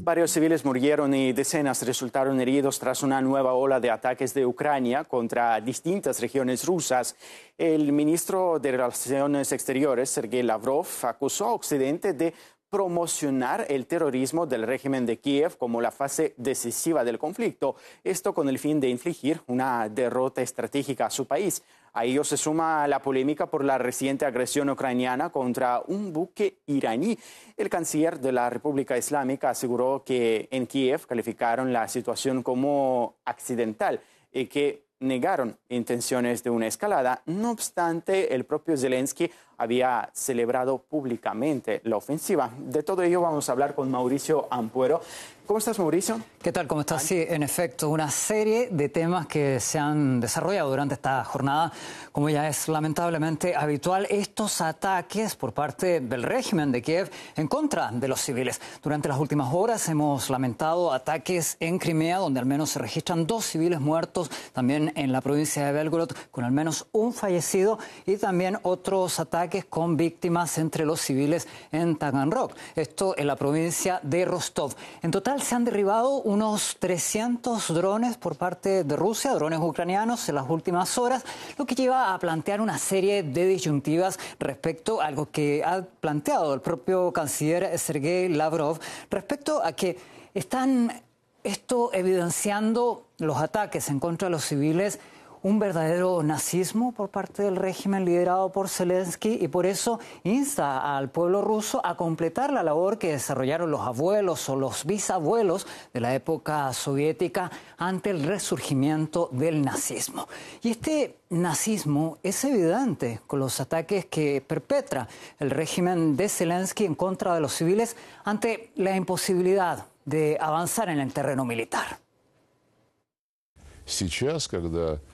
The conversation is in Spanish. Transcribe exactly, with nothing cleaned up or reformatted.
Varios civiles murieron y decenas resultaron heridos tras una nueva ola de ataques de Ucrania contra distintas regiones rusas. El ministro de Relaciones Exteriores, Sergei Lavrov, acusó a Occidente de promocionar el terrorismo del régimen de Kiev como la fase decisiva del conflicto, esto con el fin de infligir una derrota estratégica a su país. A ello se suma la polémica por la reciente agresión ucraniana contra un buque iraní. El canciller de la República Islámica aseguró que en Kiev calificaron la situación como accidental y que negaron intenciones de una escalada. No obstante, el propio Zelensky había celebrado públicamente la ofensiva. De todo ello vamos a hablar con Mauricio Ampuero. ¿Cómo estás, Mauricio? ¿Qué tal? ¿Cómo estás? Sí, en efecto, una serie de temas que se han desarrollado durante esta jornada. Como ya es lamentablemente habitual, estos ataques por parte del régimen de Kiev en contra de los civiles. Durante las últimas horas hemos lamentado ataques en Crimea, donde al menos se registran dos civiles muertos, también en la provincia de Belgorod, con al menos un fallecido, y también otros ataques con víctimas entre los civiles en Taganrog, esto en la provincia de Rostov. En total se han derribado unos trescientos drones por parte de Rusia, drones ucranianos, en las últimas horas, lo que lleva a plantear una serie de disyuntivas respecto a algo que ha planteado el propio canciller Sergei Lavrov, respecto a que están esto evidenciando los ataques en contra de los civiles un verdadero nazismo por parte del régimen liderado por Zelensky, y por eso insta al pueblo ruso a completar la labor que desarrollaron los abuelos o los bisabuelos de la época soviética ante el resurgimiento del nazismo. Y este nazismo es evidente con los ataques que perpetra el régimen de Zelensky en contra de los civiles ante la imposibilidad de avanzar en el terreno militar.